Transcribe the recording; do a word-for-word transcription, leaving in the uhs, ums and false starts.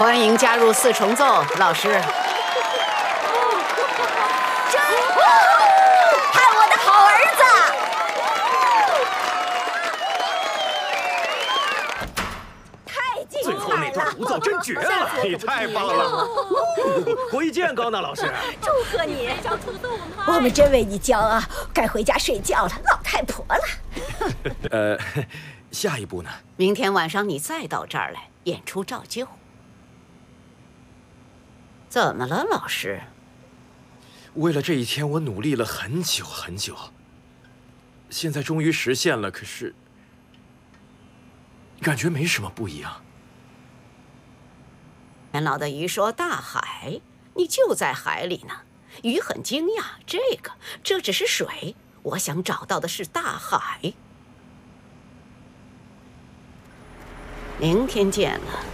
欢迎加入四重奏，老师。 真看我的好儿子！太精彩了！ 最后那段独奏真绝了，你太棒了！国艺健高呢，老师。 祝贺你！我们真为你骄傲，该回家睡觉了，老太婆了。 呃，下一步呢？ 明天晚上你再到这儿来演出照旧。怎么了，老师？ 为了这一天，我努力了很久很久，现在终于实现了。可是，感觉没什么不一样。 年老的鱼说：“大海，你就在海里呢。”鱼很惊讶，这个这只是水，我想找到的是大海。明天见了。